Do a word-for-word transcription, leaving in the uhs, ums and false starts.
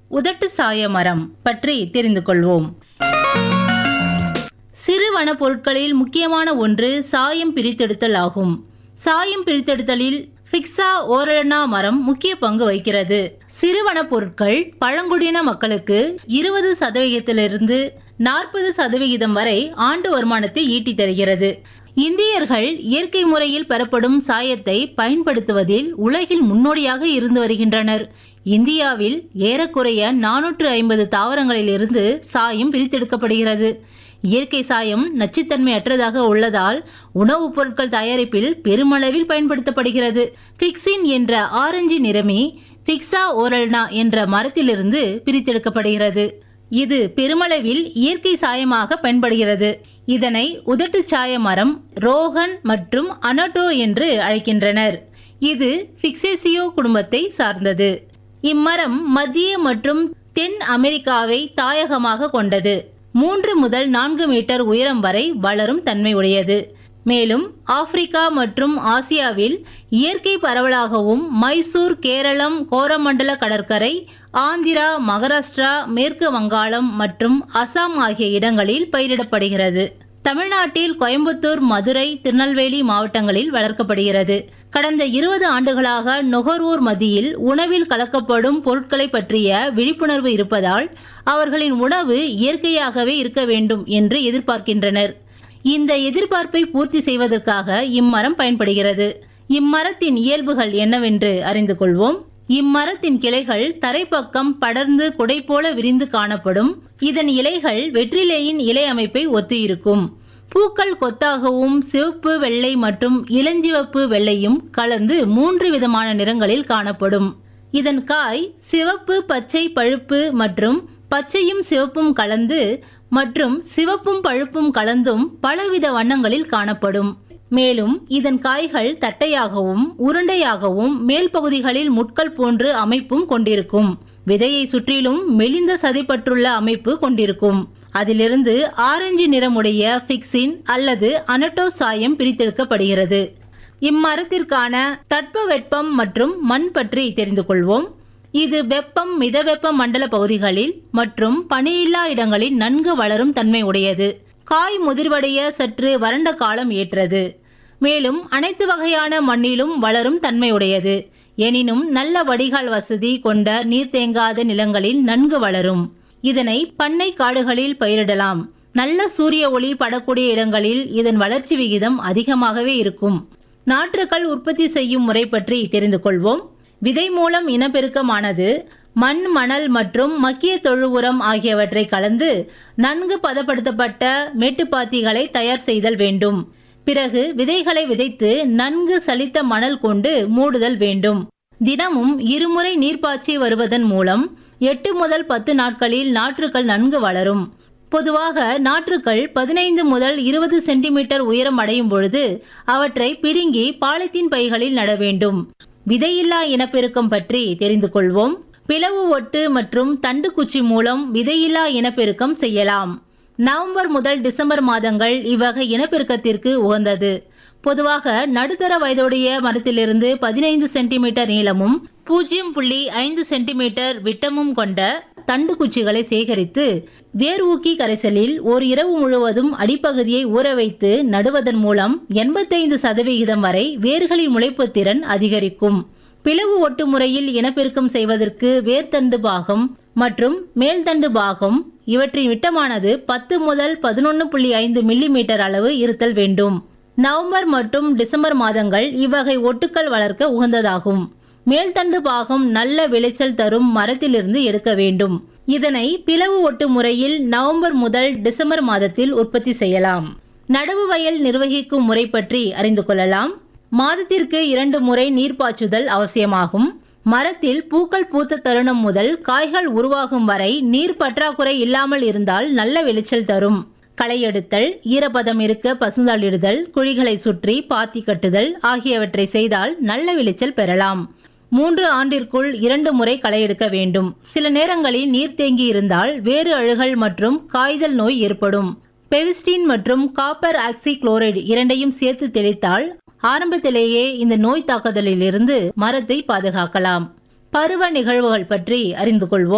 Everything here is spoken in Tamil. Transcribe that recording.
உதட்டு சாய மரம் பற்றி தெரிந்து கொள்வோம். சிறு வன பொருட்களில் முக்கியமான ஒன்று சாயம் பிரித்தெடுத்தல் ஆகும். சாயம் பிரித்தெடுத்தலில் பிக்ஸா ஓரலனா மரம் முக்கிய பங்கு வகிக்கிறது. சிறுவன பொருட்கள் பழங்குடியின மக்களுக்கு இருபது சதவிகிதத்திலிருந்து நாற்பது சதவிகிதம் வரை ஆண்டு வருமானத்தை ஈட்டி தருகிறது. இந்தியர்கள் இயற்கை முறையில் பெறப்படும் சாயத்தை பயன்படுத்துவதில் உலகில் முன்னோடியாக இருந்து வருகின்றனர். இந்தியாவில் ஏறக்குறைய நானூற்று ஐம்பது தாவரங்களில் இருந்து சாயம் பிரித்தெடுக்கப்படுகிறது. இயற்கை சாயம் நச்சுத்தன்மை அற்றதாக உள்ளதால் உணவுப் பொருட்கள் தயாரிப்பில் பெருமளவில் பயன்படுத்தப்படுகிறது. பிக்சின் என்ற ஆரஞ்சு நிறமி பிக்ஸா ஓரல்னா என்ற மரத்திலிருந்து பிரித்தெடுக்கப்படுகிறது. இது பெருமளவில் இயற்கை சாயமாக பயன்படுகிறது. இதனை உதட்டு சாய மரம், ரோகன் மற்றும் அனட்டோ என்று அழைக்கின்றனர். இது பிக்சேசியோ குடும்பத்தை சார்ந்தது. இம்மரம் மத்திய மற்றும் தென் அமெரிக்காவை தாயகமாக கொண்டது. மூன்று முதல் நான்கு மீட்டர் உயரம் வரை வளரும் தன்மை உடையது. மேலும் ஆப்பிரிக்கா மற்றும் ஆசியாவில் இயற்கை பரவலாகவும் மைசூர், கேரளம், கோரமண்டல கடற்கரை, ஆந்திரா, மகாராஷ்டிரா, மேற்கு வங்காளம் மற்றும் அசாம் ஆகிய இடங்களில் பயிரிடப்படுகிறது. தமிழ்நாட்டில் கோயம்புத்தூர், மதுரை, திருநெல்வேலி மாவட்டங்களில் வளர்க்கப்படுகிறது. கடந்த இருபது ஆண்டுகளாக நுகர்வோர் மத்தியில் உணவில் கலக்கப்படும் பொருட்களை பற்றிய விழிப்புணர்வு இருப்பதால் அவர்களின் உணவு இயற்கையாகவே இருக்க வேண்டும் என்று எதிர்பார்க்கின்றனர். இந்த எதிர்பார்ப்பை பூர்த்தி செய்வதற்காக இம்மரம் பயன்படுகிறது. இம்மரத்தின் இயல்புகள் என்னவென்று அறிந்து கொள்வோம். இம்மரத்தின் கிளைகள் தரைப்பக்கம் படர்ந்து குடை போல விரிந்து காணப்படும். இதன் இலைகள் வெற்றிலையின் இலை அமைப்பை ஒத்து இருக்கும். பூக்கள் கொத்தாகவும் சிவப்பு, வெள்ளை மற்றும் இளஞ்சிவப்பு வெள்ளையும் கலந்து மூன்று விதமான நிறங்களில் காணப்படும். இதன் காய் சிவப்பு, பச்சை, பழுப்பு மற்றும் பச்சையும் சிவப்பும் கலந்து மற்றும் சிவப்பும் பழுப்பும் கலந்தும் பலவித வண்ணங்களில் காணப்படும். மேலும் இதன் காய்கள் தட்டையாகவும் உருண்டையாகவும் மேல் பகுதிகளில் முட்கள் போன்று அமைப்பும் கொண்டிருக்கும். விதையை சுற்றிலும் மெலிந்த சதைப்பற்றுள்ள அமைப்பு கொண்டிருக்கும். அதிலிருந்து ஆரஞ்சு நிறமுடைய பிக்சின் அல்லது அனட்டோ சாயம் பிரித்தெடுக்கப்படுகிறது. இம்மரத்திற்கான தட்பவெப்பம் மற்றும் மண் பற்றி தெரிந்து கொள்வோம். இது வெப்பம், மிதவெப்ப மண்டல பகுதிகளில் மற்றும் பனியில்லா இடங்களில் நன்கு வளரும் தன்மை உடையது. காய் முதிர்வடைய சற்று வறண்ட காலம் ஏற்றது. மேலும் அனைத்து வகையான மண்ணிலும் வளரும் தன்மை உடையது. எனினும் நல்ல வடிகால் வசதி கொண்ட நீர் தேங்காத நிலங்களில் நன்கு வளரும். இதனை பண்ணை காடுகளில் பயிரிடலாம். நல்ல சூரிய ஒளி படக்கூடிய இடங்களில் இதன் வளர்ச்சி விகிதம் அதிகமாகவே இருக்கும். நாற்றுக்கள் உற்பத்தி செய்யும் முறை பற்றி தெரிந்து கொள்வோம். விதை மூலம் இனப்பெருக்கமானது மண், மணல் மற்றும் மக்கிய தொழு உரம் ஆகியவற்றை கலந்து நன்கு பதப்படுத்தப்பட்ட மேட்டுப்பாத்திகளை தயார் செய்தல் வேண்டும். பிறகு விதைகளை விதைத்து நன்கு சலித்த மணல் கொண்டு மூடுதல் வேண்டும். தினமும் இருமுறை நீர்ப்பாய்ச்சி வருவதன் மூலம் எட்டு முதல் பத்து நாட்களில் நாற்றுக்கள் நன்கு வளரும். பொதுவாக நாற்றுக்கள் பதினைந்து முதல் இருபது சென்டிமீட்டர் உயரம் அடையும் பொழுது அவற்றை பிடுங்கி பாலித்தீன் பைகளில் நட வேண்டும். விதையில்லா இனப்பெருக்கம் பற்றி தெரிந்து கொள்வோம். பிளவு ஒட்டு மற்றும் தண்டு குச்சி மூலம் விதையில்லா இனப்பெருக்கம் செய்யலாம். நவம்பர் முதல் டிசம்பர் மாதங்கள் இவ்வகை இனப்பெருக்கத்திற்கு உகந்தது. பொதுவாக நடுத்தர வயதுடைய மரத்திலிருந்து பதினைந்து சென்டிமீட்டர் நீளமும் பூஜ்ஜியம் புள்ளி ஐந்து சென்டிமீட்டர் விட்டமும் கொண்ட தண்டு குச்சிகளை சேகரித்து வேர் ஊக்கி கரைசலில் ஒரு இரவு முழுவதும் அடிப்பகுதியை ஊற வைத்து நடுவதன் மூலம் எண்பத்தைந்து சதவிகிதம் வரை வேர்களின் முளைப்பு திறன் அதிகரிக்கும். பிளவு ஒட்டு முறையில் இனப்பெருக்கம் செய்வதற்கு வேர்த்தண்டு பாகம் மற்றும் மேல்தண்டு பாகம் இவற்றின் விட்டமானது பத்து முதல் பதினொன்று புள்ளி ஐந்து மில்லி மீட்டர் அளவு இருத்தல் வேண்டும். நவம்பர் மற்றும் டிசம்பர் மாதங்கள் இவ்வகை ஒட்டுக்கள் வளர்க்க உகந்ததாகும். மேல்தண்டு பாகம் நல்ல விளைச்சல் தரும் மரத்திலிருந்து எடுக்க வேண்டும். இதனை பிளவு ஒட்டு முறையில் நவம்பர் முதல் டிசம்பர் மாதத்தில் உற்பத்தி செய்யலாம். நடவு வயல் நிர்வகிக்கும் முறை பற்றி அறிந்து கொள்ளலாம். மாதத்திற்கு இரண்டு முறை நீர் பாய்ச்சுதல் அவசியமாகும். மரத்தில் பூக்கள் பூத்த தருணம் முதல் காய்கள் உருவாகும் வரை நீர் பற்றாக்குறை இல்லாமல் இருந்தால் நல்ல விளைச்சல் தரும். களை எடுத்தல், ஈரப்பதம் இருக்க பசுந்தாளிடுதல், குழிகளை சுற்றி பாத்தி கட்டுதல் ஆகியவற்றை செய்தால் நல்ல விளைச்சல் பெறலாம். மூன்று ஆண்டிற்குள் இரண்டு முறை களை எடுக்க வேண்டும். சில நேரங்களில் நீர் தேங்கி இருந்தால் வேறு அழுகல் மற்றும் காய்தல் நோய் ஏற்படும். பெவிஸ்டின் மற்றும் காப்பர் ஆக்சி குளோரைடு இரண்டையும் சேர்த்து தெளித்தால் ஆரம்பத்திலேயே இந்த நோய் தாக்குதலில் இருந்து மரத்தை பாதுகாக்கலாம். பருவ நிகழ்வுகள் பற்றி அறிந்து கொள்வோம்.